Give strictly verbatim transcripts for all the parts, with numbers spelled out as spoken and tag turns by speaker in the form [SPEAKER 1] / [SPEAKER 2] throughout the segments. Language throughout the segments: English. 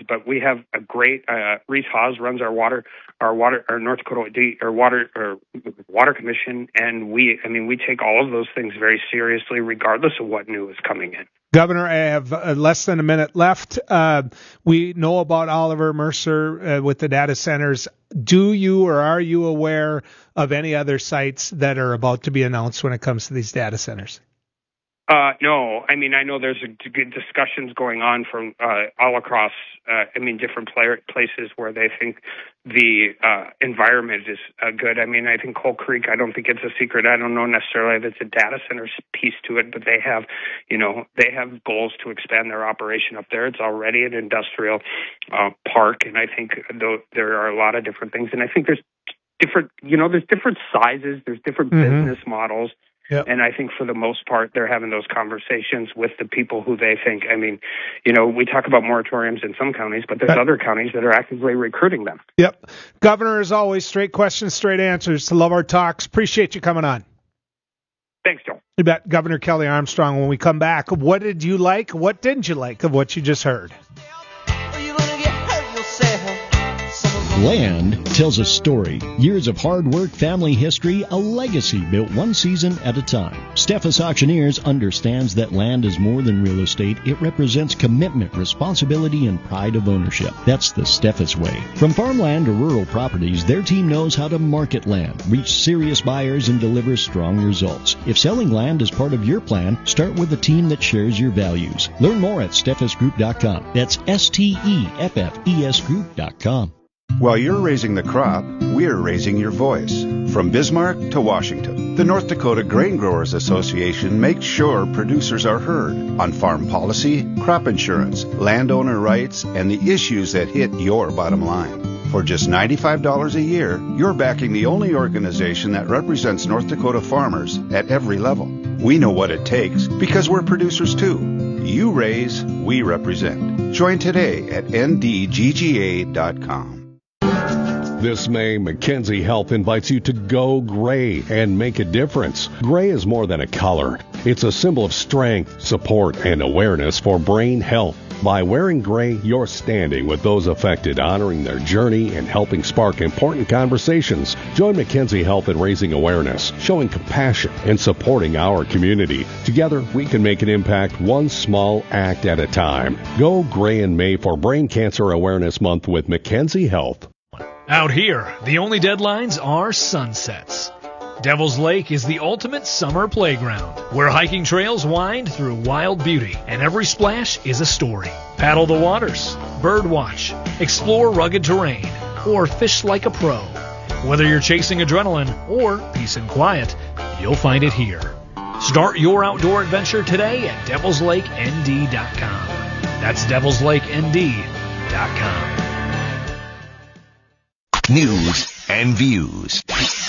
[SPEAKER 1] but we have a great uh, Reese Hawes runs our water, our water, our North Dakota D, or water, or water commission, and we, I mean, we take all of those things very seriously, regardless of what new is coming in.
[SPEAKER 2] Governor, I have uh, less than a minute left. Uh, we know about Oliver Mercer uh, with the data centers. Do you or are you aware of any other sites that are about to be announced when it comes to these data centers?
[SPEAKER 1] Uh, no, I mean, I know there's a, good discussions going on from uh, all across, uh, I mean, different player, places where they think the uh, environment is uh, good. I mean, I think Coal Creek, I don't think it's a secret. I don't know necessarily if it's a data center piece to it, but they have, you know, they have goals to expand their operation up there. It's already an industrial uh, park, and I think th- there are a lot of different things. And I think there's different, you know, there's different sizes, there's different mm-hmm. business models. Yep. And I think for the most part, they're having those conversations with the people who they think, I mean, you know, we talk about moratoriums in some counties, but there's other counties that are actively recruiting them.
[SPEAKER 2] Yep. Governor, as always, straight questions, straight answers. To love our talks. Appreciate you coming on.
[SPEAKER 1] Thanks, Joe.
[SPEAKER 2] You bet. Governor Kelly Armstrong, when we come back, what did you like? What didn't you like of what you just heard?
[SPEAKER 3] Land tells a story. Years of hard work, family history, a legacy built one season at a time. Steffes Auctioneers understands that land is more than real estate. It represents commitment, responsibility, and pride of ownership. That's the Steffes way. From farmland to rural properties, their team knows how to market land, reach serious buyers, and deliver strong results. If selling land is part of your plan, start with a team that shares your values. Learn more at steffes group dot com. That's S T E F F E S group dot com.
[SPEAKER 4] While you're raising the crop, we're raising your voice. From Bismarck to Washington, the North Dakota Grain Growers Association makes sure producers are heard on farm policy, crop insurance, landowner rights, and the issues that hit your bottom line. For just ninety-five dollars a year, you're backing the only organization that represents North Dakota farmers at every level. We know what it takes because we're producers too. You raise, we represent. Join today at N D G G A dot com.
[SPEAKER 5] This May, Mackenzie Health invites you to go gray and make a difference. Gray is more than a color. It's a symbol of strength, support, and awareness for brain health. By wearing gray, you're standing with those affected, honoring their journey and helping spark important conversations. Join Mackenzie Health in raising awareness, showing compassion, and supporting our community. Together, we can make an impact one small act at a time. Go gray in May for Brain Cancer Awareness Month with Mackenzie Health.
[SPEAKER 6] Out here, the only deadlines are sunsets. Devil's Lake is the ultimate summer playground, where hiking trails wind through wild beauty, and every splash is a story. Paddle the waters, bird watch, explore rugged terrain, or fish like a pro. Whether you're chasing adrenaline or peace and quiet, you'll find it here. Start your outdoor adventure today at devils lake N D dot com. That's devils lake N D dot com.
[SPEAKER 7] News and views.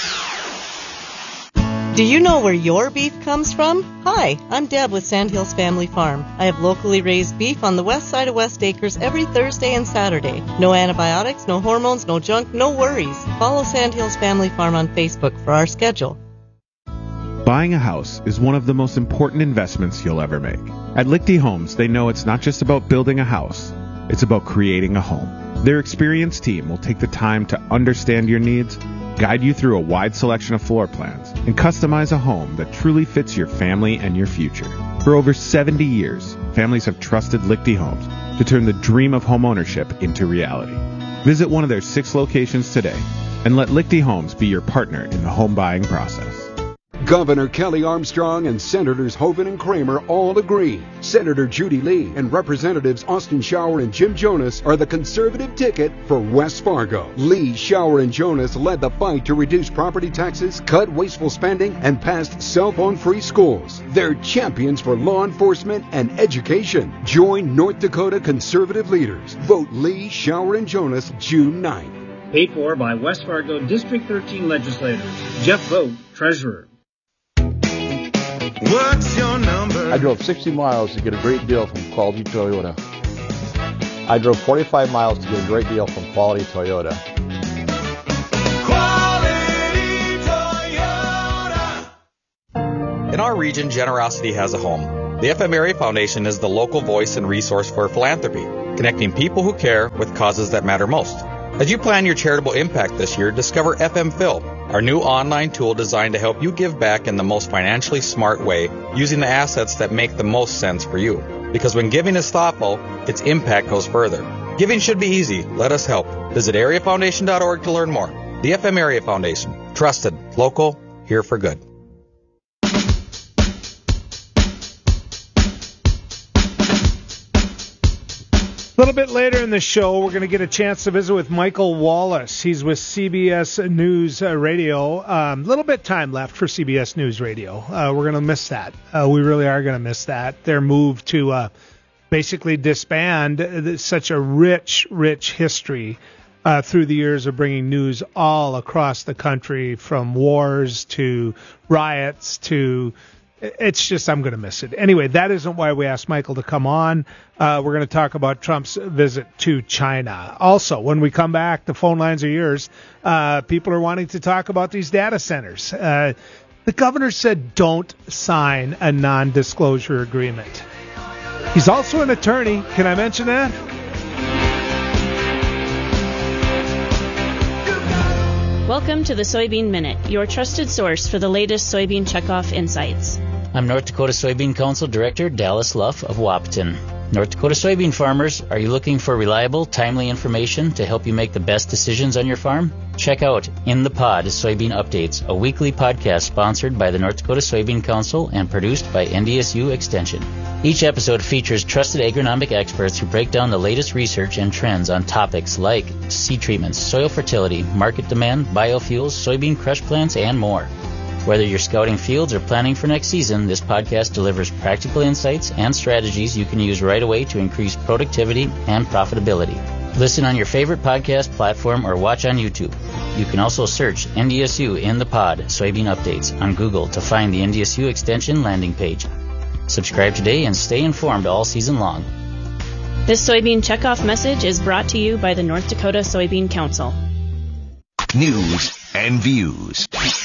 [SPEAKER 8] Do you know where your beef comes from? Hi, I'm Deb with Sandhills Family Farm. I have locally raised beef on the west side of West Acres every Thursday and Saturday. No antibiotics, no hormones, no junk, no worries. Follow Sandhills Family Farm on Facebook for our schedule.
[SPEAKER 9] Buying a house is one of the most important investments you'll ever make. At Lichty Homes, they know it's not just about building a house, it's about creating a home. Their experienced team will take the time to understand your needs, guide you through a wide selection of floor plans, and customize a home that truly fits your family and your future. For over seventy years, families have trusted Lichty Homes to turn the dream of homeownership into reality. Visit one of their six locations today and let Lichty Homes be your partner in the home buying process.
[SPEAKER 10] Governor Kelly Armstrong and Senators Hoeven and Kramer all agree. Senator Judy Lee and Representatives Austin Shower and Jim Jonas are the conservative ticket for West Fargo. Lee, Shower, and Jonas led the fight to reduce property taxes, cut wasteful spending, and passed cell phone-free schools. They're champions for law enforcement and education. Join North Dakota conservative leaders. Vote Lee, Shower, and Jonas June ninth.
[SPEAKER 11] Paid for by West Fargo District thirteen legislators. Jeff Vogt, Treasurer.
[SPEAKER 12] What's your number? I drove sixty miles to get a great deal from Quality Toyota. I drove forty-five miles to get a great deal from Quality Toyota.
[SPEAKER 13] Quality Toyota.
[SPEAKER 14] In our region, generosity has a home. The F M Area Foundation is the local voice and resource for philanthropy. connecting people who care with causes that matter most. As you plan your charitable impact this year, discover F M Phil, our new online tool designed to help you give back in the most financially smart way, using the assets that make the most sense for you. Because when giving is thoughtful, its impact goes further. Giving should be easy. Let us help. Visit area foundation dot org to learn more. The F M Area Foundation. Trusted, local, here for good.
[SPEAKER 2] A little bit later in the show, we're going to get a chance to visit with Michael Wallace. He's with C B S News Radio. A um, little bit time left for C B S News Radio. Uh, we're going to miss that. Uh, we really are going to miss that. Their move to uh, basically disband such a rich, rich history uh, through the years of bringing news all across the country, from wars to riots to... It's just, I'm going to miss it. Anyway, that isn't why we asked Michael to come on. Uh, we're going to talk about Trump's visit to China. Also, when we come back, the phone lines are yours. Uh, people are wanting to talk about these data centers. Uh, the governor said don't sign a non-disclosure agreement. He's also an attorney. Can I mention that?
[SPEAKER 15] Welcome to the Soybean Minute, your trusted source for the latest soybean checkoff insights.
[SPEAKER 16] I'm North Dakota Soybean Council Director Dallas Luff of Wahpeton. North Dakota soybean farmers, are you looking for reliable, timely information to help you make the best decisions on your farm? Check out In the Pod Soybean Updates, a weekly podcast sponsored by the North Dakota Soybean Council and produced by N D S U Extension. Each episode features trusted agronomic experts who break down the latest research and trends on topics like seed treatments, soil fertility, market demand, biofuels, soybean crush plants, and more. Whether you're scouting fields or planning for next season, this podcast delivers practical insights and strategies you can use right away to increase productivity and profitability. Listen on your favorite podcast platform or watch on YouTube. You can also search N D S U In the Pod Soybean Updates on Google to find the N D S U Extension landing page. Subscribe today and stay informed all season long.
[SPEAKER 15] This soybean checkoff message is brought to you by the North Dakota Soybean Council.
[SPEAKER 7] News and views.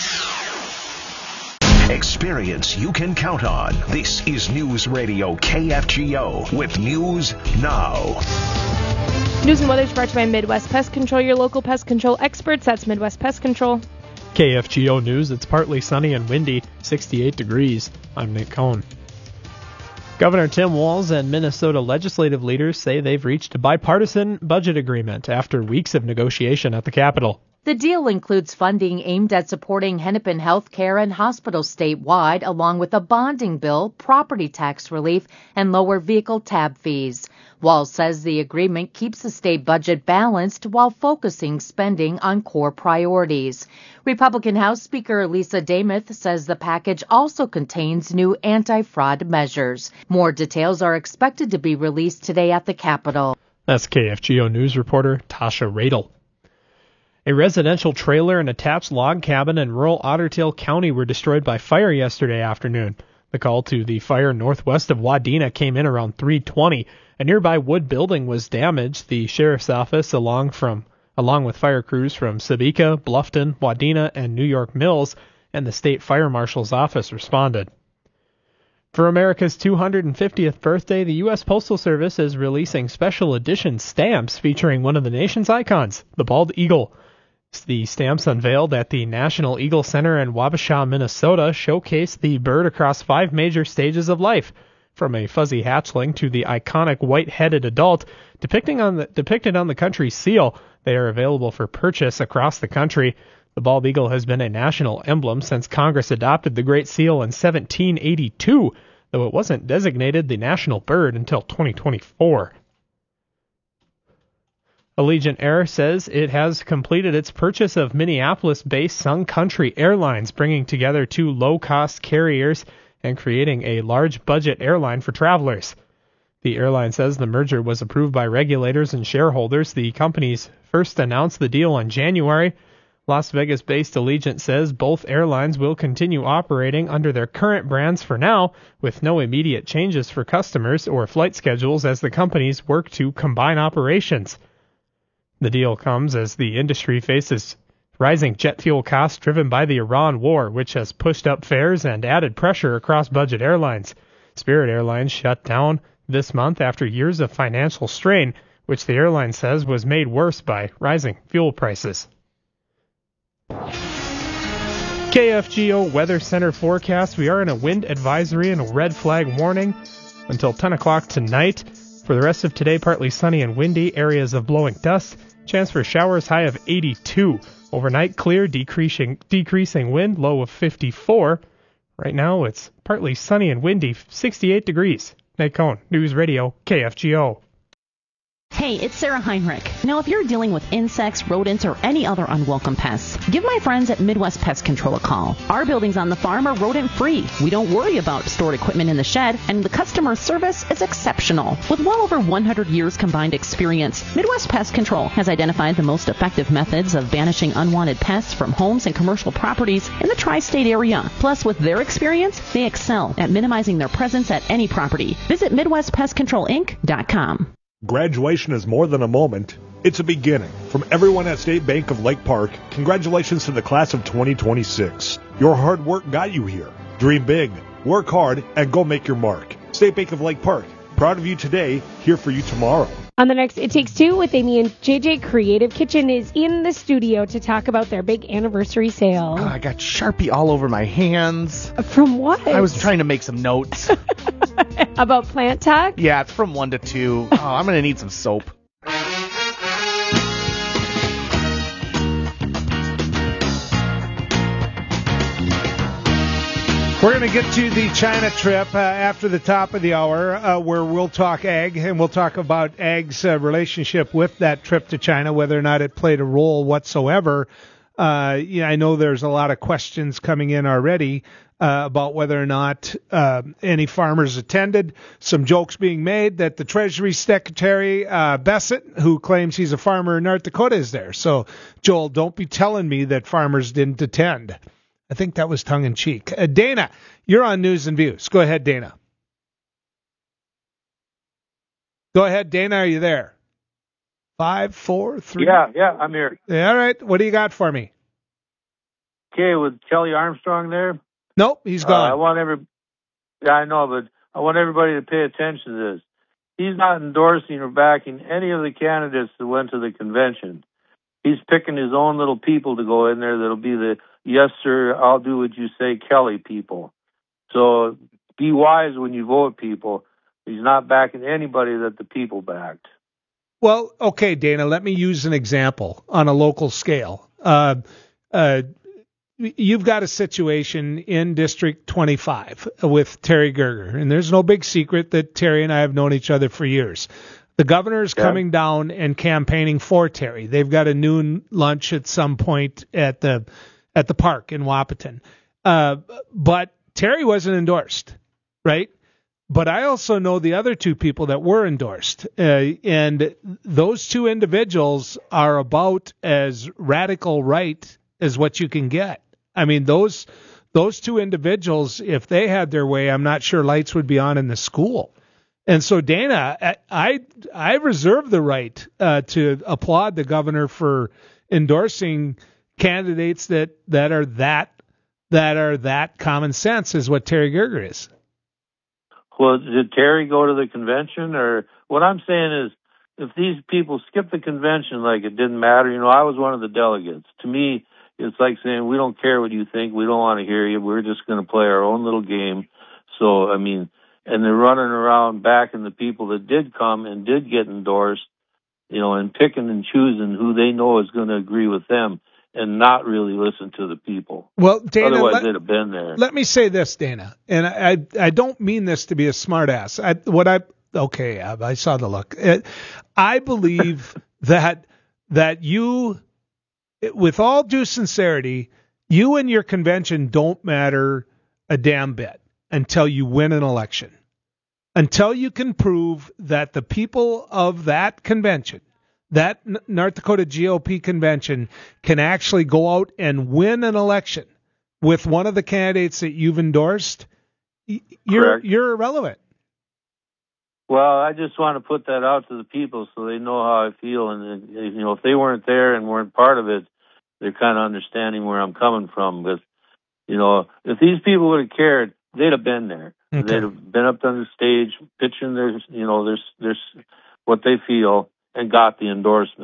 [SPEAKER 7] Experience you can count on. This is News Radio K F G O with News Now.
[SPEAKER 17] News and weather is brought to you by Midwest Pest Control, your local pest control experts. That's Midwest Pest Control.
[SPEAKER 18] K F G O News, it's partly sunny and windy, sixty-eight degrees. I'm Nick Cohn. Governor Tim Walz and Minnesota legislative leaders say they've reached a bipartisan budget agreement after weeks of negotiation at the Capitol.
[SPEAKER 19] The deal includes funding aimed at supporting Hennepin health care and hospitals statewide, along with a bonding bill, property tax relief, and lower vehicle tab fees. Walz says the agreement keeps the state budget balanced while focusing spending on core priorities. Republican House Speaker Lisa Damuth says the package also contains new anti-fraud measures. More details are expected to be released today at the Capitol.
[SPEAKER 18] That's K F G O News reporter Tasha Radel. A residential trailer and attached log cabin in rural Otter Tail County were destroyed by fire yesterday afternoon. The call to the fire northwest of Wadena came in around three twenty. A nearby wood building was damaged. The sheriff's office, along from along with fire crews from Sebeka, Bluffton, Wadena, and New York Mills, and the state fire marshal's office responded. For America's two hundred fiftieth birthday, the U S Postal Service is releasing special edition stamps featuring one of the nation's icons, the bald eagle. The stamps unveiled at the National Eagle Center in Wabasha, Minnesota, showcase the bird across five major stages of life, from a fuzzy hatchling to the iconic white-headed adult depicting on the, depicted on the country's seal. They are available for purchase across the country. The bald eagle has been a national emblem since Congress adopted the Great Seal in seventeen eighty-two, though it wasn't designated the national bird until twenty twenty-four. Allegiant Air says it has completed its purchase of Minneapolis-based Sun Country Airlines, bringing together two low-cost carriers and creating a large-budget airline for travelers. The airline says the merger was approved by regulators and shareholders. The companies first announced the deal in January. Las Vegas-based Allegiant says both airlines will continue operating under their current brands for now, with no immediate changes for customers or flight schedules as the companies work to combine operations. The deal comes as the industry faces rising jet fuel costs driven by the Iran war, which has pushed up fares and added pressure across budget airlines. Spirit Airlines shut down this month after years of financial strain. which the airline says was made worse by rising fuel prices. K F G O Weather Center forecast. We are in a wind advisory and a red flag warning until ten o'clock tonight. For the rest of today, partly sunny and windy, areas of blowing dust. Chance for showers, high of eighty-two. Overnight, clear, decreasing decreasing wind, low of fifty-four. Right now, it's partly sunny and windy, sixty-eight degrees. Nate Cohn, News Radio, K F G O.
[SPEAKER 20] Hey, it's Sarah Heinrich. Now, if you're dealing with insects, rodents, or any other unwelcome pests, give my friends at Midwest Pest Control a call. Our buildings on the farm are rodent-free. We don't worry about stored equipment in the shed, and the customer service is exceptional. With well over one hundred years combined experience, Midwest Pest Control has identified the most effective methods of banishing unwanted pests from homes and commercial properties in the tri-state area. Plus, with their experience, they excel at minimizing their presence at any property. Visit Midwest Pest Control Inc dot com.
[SPEAKER 21] Graduation is more than a moment. It's a beginning. From everyone at State Bank of Lake Park, congratulations to the class of twenty twenty-six. Your hard work got you here. Dream big, work hard, and go make your mark. State Bank of Lake Park, proud of you today, here for you tomorrow.
[SPEAKER 17] On the next It Takes Two with Amy and J J, Creative Kitchen is in the studio to talk about their big anniversary sale.
[SPEAKER 22] Oh, I got Sharpie all over my hands.
[SPEAKER 17] From what?
[SPEAKER 22] I was trying to make some notes.
[SPEAKER 17] About plant talk?
[SPEAKER 22] Yeah, it's from one to two. Oh, I'm going to need some soap.
[SPEAKER 2] We're going to get to the China trip uh, after the top of the hour, uh, where we'll talk ag, and we'll talk about ag's uh, relationship with that trip to China, whether or not it played a role whatsoever. Uh, yeah, I know there's a lot of questions coming in already uh, about whether or not uh, any farmers attended. Some jokes being made that the Treasury Secretary, uh, Bessett, who claims he's a farmer in North Dakota, is there. So, Joel, don't be telling me that farmers didn't attend. I think that was tongue-in-cheek. Uh, Dana, you're on News and Views. Go ahead, Dana. Go ahead, Dana. Are you there? Five, four, three.
[SPEAKER 23] Yeah, yeah, I'm here.
[SPEAKER 2] Yeah, all right. What do you got for me?
[SPEAKER 23] Okay, with Kelly Armstrong there.
[SPEAKER 2] Nope, he's gone.
[SPEAKER 23] Uh, I want every. Yeah, I know, but I want everybody to pay attention to this. He's not endorsing or backing any of the candidates that went to the convention. He's picking his own little people to go in there that'll be the yes, sir, I'll do what you say, Kelly people. So be wise when you vote, people. He's not backing anybody that the people backed.
[SPEAKER 2] Well, okay, Dana, let me use an example on a local scale. Uh, uh, you've got a situation in District twenty-five with Terry Gerger, and there's no big secret that Terry and I have known each other for years. The governor is yeah. coming down and campaigning for Terry. They've got a noon lunch at some point at the at the park in Wahpeton. Uh, but Terry wasn't endorsed, right? But I also know the other two people that were endorsed, uh, and those two individuals are about as radical right as what you can get. I mean, those those two individuals, if they had their way, I'm not sure lights would be on in the school. And so, Dana, I I reserve the right uh, to applaud the governor for endorsing candidates that, that are that that are that common sense as what Terry Gerger is.
[SPEAKER 23] Well, did Terry go to the convention? Or what I'm saying is, if these people skip the convention like it didn't matter, you know, I was one of the delegates. To me, it's like saying, we don't care what you think. We don't want to hear you. We're just going to play our own little game. So, I mean, and they're running around backing the people that did come and did get endorsed, you know, and picking and choosing who they know is going to agree with them and not really listen to the people.
[SPEAKER 2] Well, Dana,
[SPEAKER 23] otherwise
[SPEAKER 2] let,
[SPEAKER 23] they'd have been there.
[SPEAKER 2] Let me say this, Dana, and I I, I don't mean this to be a smartass. I what I okay, I, I saw the look. It, I believe that that you, with all due sincerity, you and your convention don't matter a damn bit until you win an election. Until you can prove that the people of that convention, that North Dakota G O P convention, can actually go out and win an election with one of the candidates that you've endorsed, you're
[SPEAKER 23] Correct.
[SPEAKER 2] you're irrelevant.
[SPEAKER 23] Well, I just want to put that out to the people so they know how I feel. And, you know, if they weren't there and weren't part of it, they're kind of understanding where I'm coming from. But, you know, if these people would have cared, they'd have been there. Okay. They'd have been up on the stage pitching their, you know, their, their, what they feel, and got the endorsement.